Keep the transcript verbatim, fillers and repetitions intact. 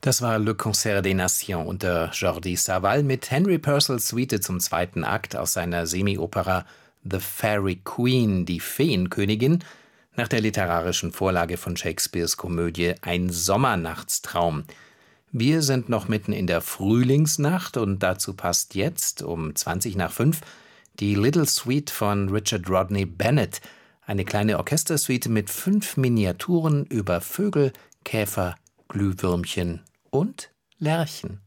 Das war Le Concert des Nations unter Jordi Savall mit Henry Purcells Suite zum zweiten Akt aus seiner Semi-Opera The Fairy Queen, die Feenkönigin, nach der literarischen Vorlage von Shakespeares Komödie Ein Sommernachtstraum. Wir sind noch mitten in der Frühlingsnacht und dazu passt jetzt um zwanzig nach fünf die Little Suite von Richard Rodney Bennett, eine kleine Orchestersuite mit fünf Miniaturen über Vögel, Käfer, Glühwürmchen und Lerchen.